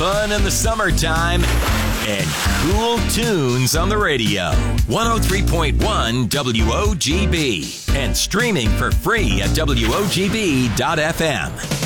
fun in the summertime and cool tunes on the radio. 103.1 WOGB and streaming for free at WOGB.FM.